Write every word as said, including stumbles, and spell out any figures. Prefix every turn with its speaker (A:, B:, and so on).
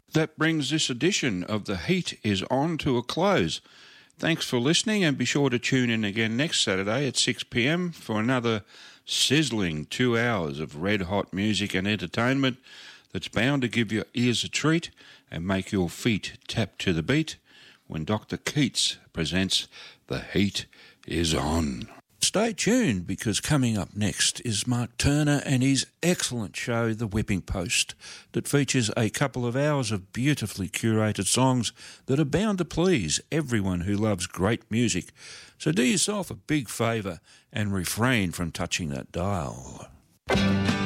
A: That brings this edition of The Heat is On to a close. Thanks for listening, and be sure to tune in again next Saturday at six p m for another sizzling two hours of red-hot music and entertainment that's bound to give your ears a treat and make your feet tap to the beat when Doctor Keats presents The Heat is On. Stay tuned, because coming up next is Mark Turner and his excellent show, The Whipping Post, that features a couple of hours of beautifully curated songs that are bound to please everyone who loves great music. So do yourself a big favour and refrain from touching that dial.